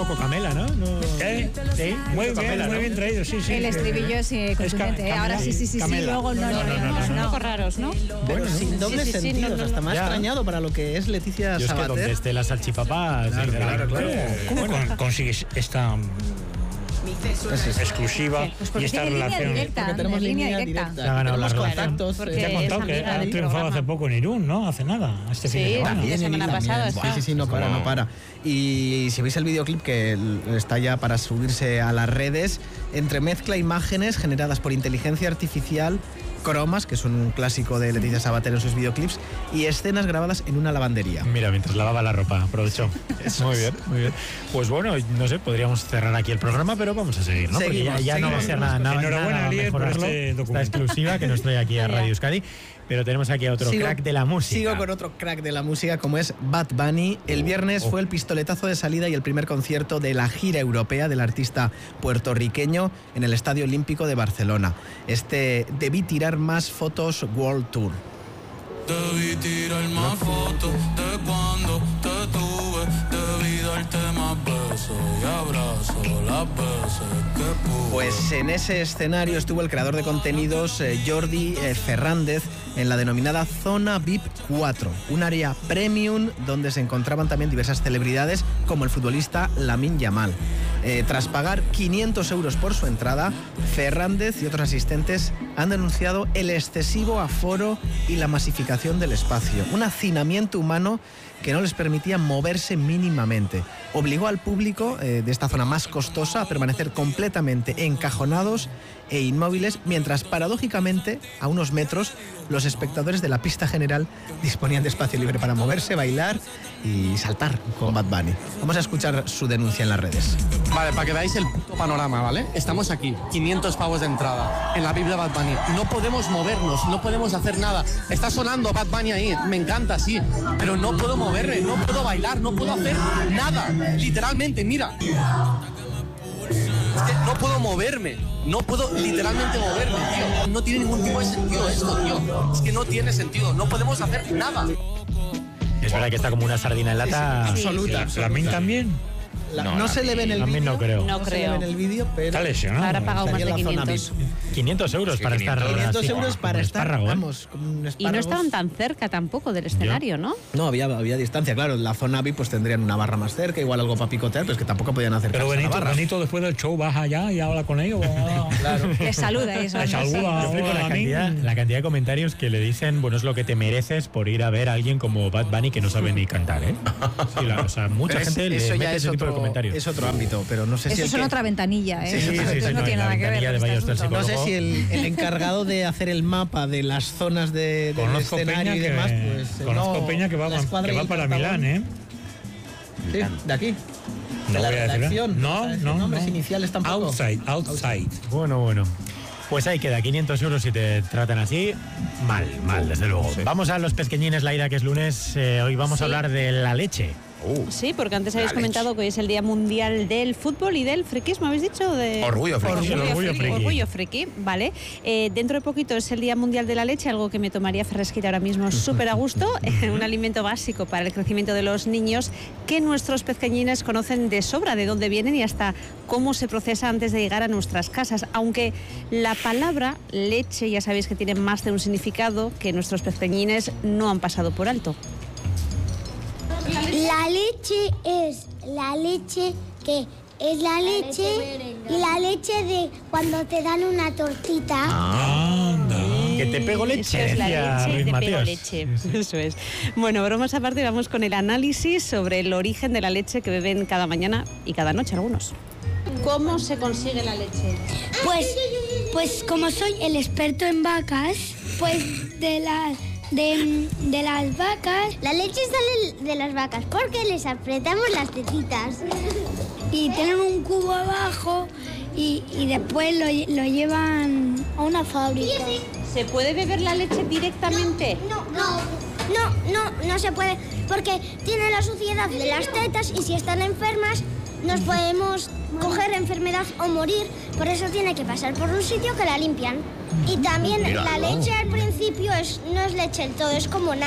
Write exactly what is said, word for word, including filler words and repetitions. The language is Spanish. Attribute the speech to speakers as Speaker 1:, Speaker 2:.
Speaker 1: poco Camela, ¿no? no...
Speaker 2: ¿Eh?
Speaker 1: Sí,
Speaker 2: muy bien,
Speaker 1: Camela,
Speaker 2: muy
Speaker 1: ¿no?
Speaker 2: bien traído, sí, sí.
Speaker 3: El estribillo es sí, contundente, ¿eh? Ahora sí, sí, sí, sí, luego no, no, no, no,
Speaker 4: Son un
Speaker 3: no.
Speaker 4: poco raros, ¿no?
Speaker 5: Pero
Speaker 1: Bueno,
Speaker 5: sin dobles
Speaker 4: sí, sí, sí,
Speaker 5: sentidos,
Speaker 4: no, no,
Speaker 5: hasta más
Speaker 1: ya.
Speaker 5: extrañado para lo que es Leticia
Speaker 1: Yo es que
Speaker 5: Sabater.
Speaker 1: donde esté la salchipapa,
Speaker 5: Claro,
Speaker 1: sinceramente,
Speaker 5: claro, claro.
Speaker 2: ¿Cómo con- consigues esta mm, exclusiva
Speaker 3: Pues
Speaker 2: y
Speaker 3: porque
Speaker 2: esta
Speaker 3: tiene línea
Speaker 2: relación?
Speaker 3: directa,
Speaker 5: Porque tenemos
Speaker 3: en línea
Speaker 5: línea
Speaker 3: directa.
Speaker 5: directa.
Speaker 1: Se ha ganado la
Speaker 5: Tenemos
Speaker 1: relación.
Speaker 5: contactos.
Speaker 4: Porque
Speaker 5: eh,
Speaker 2: Te ha
Speaker 4: es
Speaker 2: contado que
Speaker 4: amiga
Speaker 2: ha
Speaker 4: del
Speaker 2: triunfado
Speaker 4: programa.
Speaker 2: hace poco en Irún, ¿no? Hace nada, este fin de
Speaker 4: Sí,
Speaker 2: semana.
Speaker 4: también. La semana
Speaker 5: También.
Speaker 4: pasada
Speaker 5: Sí,
Speaker 4: está.
Speaker 5: sí, sí, no para, no para. Y si veis el videoclip que l- está ya para subirse a las redes, entremezcla imágenes generadas por inteligencia artificial, cromas, que son un clásico de Leticia Sabater en sus videoclips, y escenas grabadas en una lavandería.
Speaker 1: Mira, mientras lavaba la ropa, aprovechó. Muy bien, muy bien. Pues bueno, no sé, podríamos cerrar aquí el programa, pero vamos a seguir, ¿no? Porque
Speaker 5: Seguimos,
Speaker 1: ya, ya no va a ser
Speaker 5: seguimos.
Speaker 1: nada, nada,
Speaker 2: Enhorabuena,
Speaker 1: nada
Speaker 2: Ariel, por
Speaker 1: mejorarlo.
Speaker 2: este
Speaker 1: Esta
Speaker 2: documento.
Speaker 1: exclusiva que nos trae aquí a Radio Euskadi. Pero tenemos aquí a otro
Speaker 5: Sigo-
Speaker 1: crack de la música.
Speaker 5: Sigo con otro crack de la música como es Bad Bunny. El viernes
Speaker 1: oh.
Speaker 5: fue el pistoletazo de salida y el primer concierto de la gira europea del artista puertorriqueño en el Estadio Olímpico de Barcelona. Este Debí tirar más fotos World Tour.
Speaker 6: Debí tirar más fotos de cuando te tuve. Debí darte más besos y abrazos las veces que pude.
Speaker 5: Pues en ese escenario estuvo el creador de contenidos eh, Jordi eh, Fernández en la denominada Zona V I P cuatro, un área premium donde se encontraban también diversas celebridades como el futbolista Lamine Yamal. Eh, tras pagar quinientos euros por su entrada, Fernández y otros asistentes han denunciado el excesivo aforo y la masificación del espacio, un hacinamiento humano que no les permitía moverse mínimamente. Obligó al público eh, de esta zona más costosa a permanecer completamente encajonados e inmóviles, mientras paradójicamente, a unos metros, los espectadores de la pista general disponían de espacio libre para moverse, bailar y saltar con Bad Bunny. Vamos a escuchar su denuncia en las redes.
Speaker 7: Vale, para que veáis el puto panorama, ¿vale? Estamos aquí, quinientos pavos de entrada, en la V I P de Bad Bunny. No podemos movernos, no podemos hacer nada. Está sonando Bad Bunny ahí, me encanta, sí, pero no puedo moverme, no puedo bailar, no puedo hacer nada. Literalmente, mira. Es que no puedo moverme, no puedo literalmente moverme, tío. No tiene ningún tipo de sentido esto, tío. Es que no tiene sentido, no podemos hacer nada.
Speaker 1: Es verdad que está como una sardina en lata.
Speaker 5: Sí, absoluta, absoluta.
Speaker 2: ¿Lamine también?
Speaker 5: La-
Speaker 2: No,
Speaker 5: no se le ve en el
Speaker 1: Lamine
Speaker 5: vídeo.
Speaker 1: no creo.
Speaker 4: No
Speaker 5: se
Speaker 4: creo.
Speaker 5: le ve en el vídeo, pero
Speaker 2: Está lesionado.
Speaker 4: Habrá pagado más
Speaker 5: estaría
Speaker 4: de
Speaker 5: en la zona
Speaker 4: quinientos.
Speaker 5: V I P.
Speaker 1: quinientos euros para estar
Speaker 5: quinientos
Speaker 1: así,
Speaker 5: euros
Speaker 1: como
Speaker 5: para
Speaker 1: un
Speaker 5: estar,
Speaker 1: espárrago, ¿eh?
Speaker 5: vamos, como un
Speaker 4: Y no
Speaker 5: espárrago.
Speaker 4: estaban tan cerca tampoco del escenario, ¿no?
Speaker 5: No, había, había distancia, claro. En la zona V I P pues tendrían una barra más cerca, igual algo para picotear, pero es que tampoco podían acercarse
Speaker 2: Pero
Speaker 5: a la
Speaker 2: Benito,
Speaker 5: barra.
Speaker 2: Benito después del show baja allá y habla con ellos.
Speaker 5: Claro.
Speaker 3: Les saluda eso.
Speaker 2: Les saluda.
Speaker 1: Yo flipo la
Speaker 2: Hola,
Speaker 1: cantidad,
Speaker 2: Lamine.
Speaker 1: la cantidad de comentarios que le dicen, bueno, es lo que te mereces por ir a ver a alguien como Bad Bunny que no sabe ni cantar, ¿eh? Sí, la- o sea, mucha
Speaker 5: Pero es-
Speaker 1: gente le
Speaker 5: eso
Speaker 1: mete
Speaker 5: ya es
Speaker 1: ese tipo de
Speaker 5: otro,
Speaker 1: comentarios.
Speaker 5: es otro ámbito, pero no sé si
Speaker 3: Eso
Speaker 5: el
Speaker 3: es en
Speaker 5: que-
Speaker 3: otra ventanilla, ¿eh?
Speaker 1: Sí, sí, sí,
Speaker 3: Entonces
Speaker 1: sí,
Speaker 3: no
Speaker 1: no,
Speaker 3: tiene
Speaker 1: en la
Speaker 3: nada que ver.
Speaker 1: ventanilla de
Speaker 3: con
Speaker 1: Bayos
Speaker 3: este
Speaker 1: del
Speaker 3: asunto.
Speaker 5: No sé
Speaker 1: Luego-
Speaker 5: si el, el encargado de hacer el mapa de las zonas de, del
Speaker 2: Conozco
Speaker 5: escenario
Speaker 2: Peña
Speaker 5: y
Speaker 2: que,
Speaker 5: demás, pues eh,
Speaker 2: conozco
Speaker 5: no,
Speaker 2: Peña que va,
Speaker 5: la escuadra
Speaker 2: que
Speaker 5: y
Speaker 2: va
Speaker 5: el
Speaker 2: para
Speaker 5: cartabón.
Speaker 2: Milán, ¿eh?
Speaker 5: Sí, de aquí.
Speaker 2: No
Speaker 5: de la
Speaker 2: voy a decir.
Speaker 5: redacción.
Speaker 2: No,
Speaker 5: ¿Sabes
Speaker 2: no,
Speaker 5: qué nombres
Speaker 2: no.
Speaker 5: iniciales tampoco?
Speaker 2: Outside, outside.
Speaker 1: Bueno, bueno. Pues ahí queda, quinientos euros si te tratan así. Mal, mal, desde luego. Vamos a los pesqueñines, Laira, que es lunes. Eh, hoy vamos
Speaker 4: Sí.
Speaker 1: a hablar de la leche.
Speaker 4: Sí, porque antes habéis comentado que hoy es el Día Mundial del Fútbol y del friquismo, ¿habéis dicho? De...
Speaker 8: Orgullo friki.
Speaker 4: Orgullo,
Speaker 1: El orgullo
Speaker 4: friki,
Speaker 1: friki.
Speaker 4: orgullo friki, vale. Eh, dentro de poquito es el Día Mundial de la Leche, algo que me tomaría fresquita ahora mismo súper a gusto. Un alimento básico para el crecimiento de los niños que nuestros pequeñines conocen de sobra de dónde vienen y hasta cómo se procesa antes de llegar a nuestras casas. Aunque la palabra leche ya sabéis que tiene más de un significado que nuestros pequeñines no han pasado por alto.
Speaker 9: La leche es la leche que es la leche y la leche de cuando te dan una tortita.
Speaker 2: Anda.
Speaker 1: Que te pego leche,
Speaker 4: Eso es la
Speaker 1: decía
Speaker 4: leche,
Speaker 1: Luis
Speaker 4: te pego
Speaker 1: Mateos.
Speaker 4: leche. Eso es. Bueno, bromas aparte, vamos con el análisis sobre el origen de la leche que beben cada mañana y cada noche algunos. ¿Cómo se consigue la leche?
Speaker 9: Pues, pues como soy el experto en vacas, pues de las de, de las vacas. La leche sale de las vacas porque les apretamos las tetitas. Y tienen un cubo abajo y, y después lo, lo llevan a una fábrica.
Speaker 4: ¿Se puede beber la leche directamente?
Speaker 9: No, no, no, no, no se puede, porque tiene la suciedad de las tetas y si están enfermas nos podemos coger enfermedad o morir, por eso tiene que pasar por un sitio que la limpian. Y también la leche al principio es, no es leche del todo, es como nada.